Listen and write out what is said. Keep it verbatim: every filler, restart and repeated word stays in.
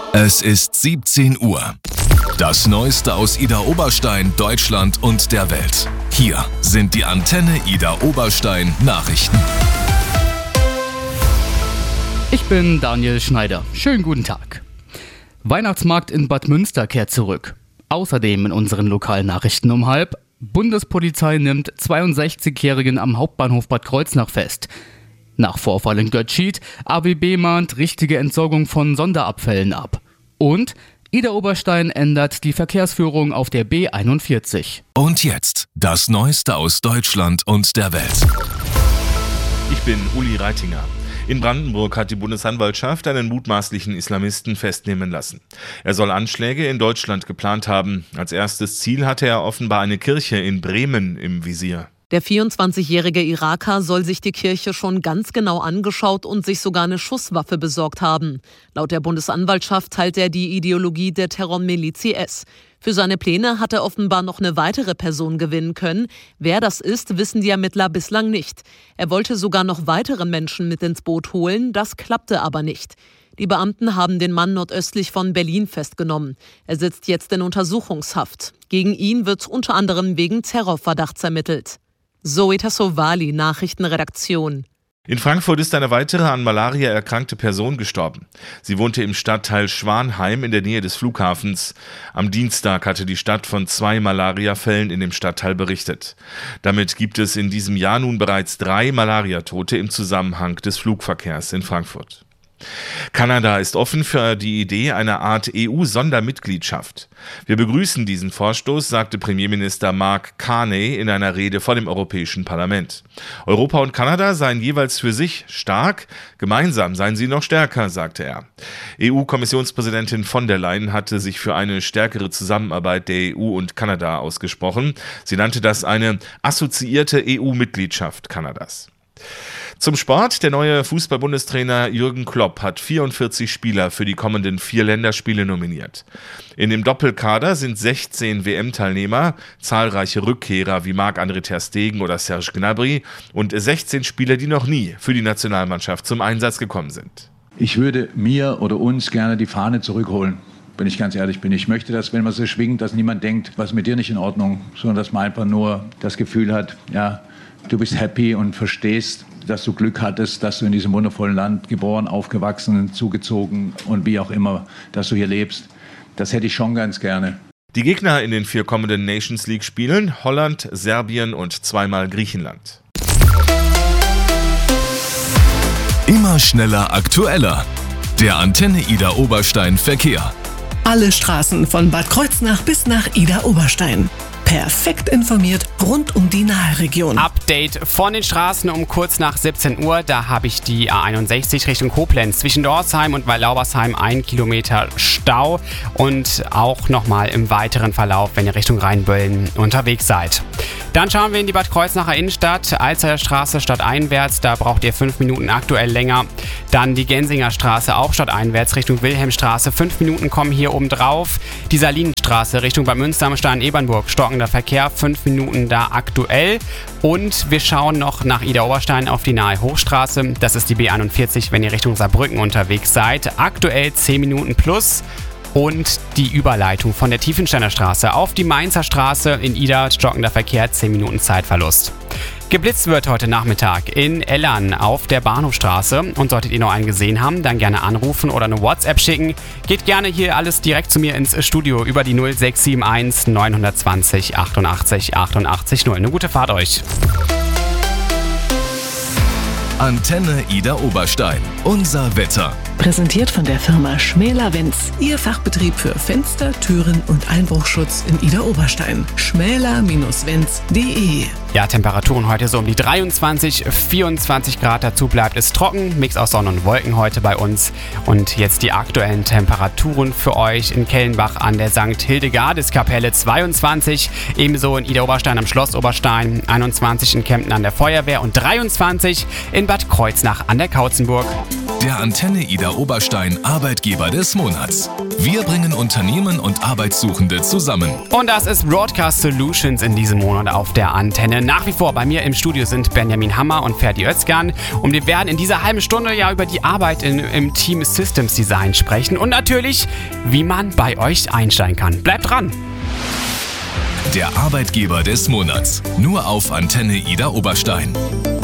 Es ist siebzehn Uhr. Das Neueste aus Idar Oberstein, Deutschland und der Welt. Hier sind die Antenne Idar Oberstein Nachrichten. Ich bin Daniel Schneider. Schönen guten Tag. Weihnachtsmarkt in Bad Münster kehrt zurück. Außerdem in unseren Lokalnachrichten um halb: Bundespolizei nimmt zweiundsechzigjährigen am Hauptbahnhof Bad Kreuznach fest. Nach Vorfall in Götzschied, A W B mahnt richtige Entsorgung von Sonderabfällen ab. Und Idar Oberstein ändert die Verkehrsführung auf der B einundvierzig. Und jetzt das Neueste aus Deutschland und der Welt. Ich bin Uli Reitinger. In Brandenburg hat die Bundesanwaltschaft einen mutmaßlichen Islamisten festnehmen lassen. Er soll Anschläge in Deutschland geplant haben. Als erstes Ziel hatte er offenbar eine Kirche in Bremen im Visier. Der vierundzwanzigjährige Iraker soll sich die Kirche schon ganz genau angeschaut und sich sogar eine Schusswaffe besorgt haben. Laut der Bundesanwaltschaft teilt er die Ideologie der Terrormiliz I S. Für seine Pläne hat er offenbar noch eine weitere Person gewinnen können. Wer das ist, wissen die Ermittler bislang nicht. Er wollte sogar noch weitere Menschen mit ins Boot holen, das klappte aber nicht. Die Beamten haben den Mann nordöstlich von Berlin festgenommen. Er sitzt jetzt in Untersuchungshaft. Gegen ihn wird unter anderem wegen Terrorverdachts ermittelt. Zoe Tassovali, Nachrichtenredaktion. In Frankfurt ist eine weitere an Malaria erkrankte Person gestorben. Sie wohnte im Stadtteil Schwanheim in der Nähe des Flughafens. Am Dienstag hatte die Stadt von zwei Malariafällen in dem Stadtteil berichtet. Damit gibt es in diesem Jahr nun bereits drei Malariatote im Zusammenhang des Flugverkehrs in Frankfurt. Kanada ist offen für die Idee einer Art E U-Sondermitgliedschaft. Wir begrüßen diesen Vorstoß, sagte Premierminister Mark Carney in einer Rede vor dem Europäischen Parlament. Europa und Kanada seien jeweils für sich stark, gemeinsam seien sie noch stärker, sagte er. E U-Kommissionspräsidentin von der Leyen hatte sich für eine stärkere Zusammenarbeit der E U und Kanada ausgesprochen. Sie nannte das eine assoziierte E U-Mitgliedschaft Kanadas. Zum Sport. Der neue Fußball-Bundestrainer Jürgen Klopp hat vierundvierzig Spieler für die kommenden vier Länderspiele nominiert. In dem Doppelkader sind sechzehn W M-Teilnehmer, zahlreiche Rückkehrer wie Marc-André ter Stegen oder Serge Gnabry und sechzehn Spieler, die noch nie für die Nationalmannschaft zum Einsatz gekommen sind. Ich würde mir oder uns gerne die Fahne zurückholen. Wenn ich ganz ehrlich bin. Ich möchte, dass, wenn man so schwingt, dass niemand denkt, was ist mit dir nicht in Ordnung, sondern dass man einfach nur das Gefühl hat, ja, du bist happy und verstehst, dass du Glück hattest, dass du in diesem wundervollen Land geboren, aufgewachsen, zugezogen und wie auch immer, dass du hier lebst. Das hätte ich schon ganz gerne. Die Gegner in den vier kommenden Nations League Spielen: Holland, Serbien und zweimal Griechenland. Immer schneller, aktueller. Der Antenne Idar Oberstein Verkehr. Alle Straßen von Bad Kreuznach bis nach Idar Oberstein. Perfekt informiert rund um die Nahe-Region. Update von den Straßen um kurz nach siebzehn Uhr. Da habe ich die A einundsechzig Richtung Koblenz. Zwischen Dorsheim und Wallaubersheim ein Kilometer Stau. Und auch nochmal im weiteren Verlauf, wenn ihr Richtung Rheinböllen unterwegs seid. Dann schauen wir in die Bad Kreuznacher Innenstadt. Alzheimer Straße stadteinwärts, da braucht ihr fünf Minuten aktuell länger. Dann die Gensinger Straße auch stadteinwärts Richtung Wilhelmstraße. Fünf Minuten kommen hier oben drauf. Die Salinenstraße Richtung Bad Münster am Stein-Ebernburg. Stockender Verkehr, fünf Minuten da aktuell. Und wir schauen noch nach Idar Oberstein auf die Nahe Hochstraße. Das ist die B einundvierzig, wenn ihr Richtung Saarbrücken unterwegs seid. Aktuell zehn Minuten plus. Und die Überleitung von der Tiefensteiner Straße auf die Mainzer Straße in Idar, stockender Verkehr, zehn Minuten Zeitverlust. Geblitzt wird heute Nachmittag in Ellern auf der Bahnhofstraße. Und solltet ihr noch einen gesehen haben, dann gerne anrufen oder eine WhatsApp schicken. Geht gerne hier alles direkt zu mir ins Studio über die null sechs sieben eins neun zwei null achtundachtzig achtundachtzig null. Eine gute Fahrt euch. Antenne Idar Oberstein. Unser Wetter. Präsentiert von der Firma Schmäler-Wenz. Ihr Fachbetrieb für Fenster, Türen und Einbruchschutz in Idar Oberstein. schmäler Bindestrich wenz punkt de. Ja, Temperaturen heute so um die dreiundzwanzig, vierundzwanzig Grad. Dazu bleibt es trocken. Mix aus Sonne und Wolken heute bei uns. Und jetzt die aktuellen Temperaturen für euch in Kellenbach an der Sankt Hildegardis-Kapelle zweiundzwanzig. Ebenso in Idar Oberstein am Schloss Oberstein. einundzwanzig in Kempten an der Feuerwehr und dreiundzwanzig in Bad Kreuznach an der Kautzenburg. Der Antenne Ida Oberstein Arbeitgeber des Monats. Wir bringen Unternehmen und Arbeitssuchende zusammen. Und das ist Broadcast Solutions in diesem Monat auf der Antenne. Nach wie vor bei mir im Studio sind Benjamin Hammer und Ferdi Özcan. Und wir werden in dieser halben Stunde ja über die Arbeit in, im Team Systems Design sprechen. Und natürlich, wie man bei euch einsteigen kann. Bleibt dran! Der Arbeitgeber des Monats. Nur auf Antenne Ida Oberstein.